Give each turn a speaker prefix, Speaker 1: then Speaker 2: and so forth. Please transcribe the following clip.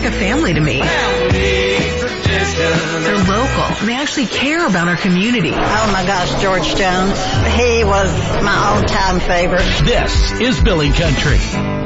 Speaker 1: like a family to me. They're local, and they actually care about our community.
Speaker 2: Oh my gosh, George Jones. He was my all-time favorite.
Speaker 3: This is Billy Country.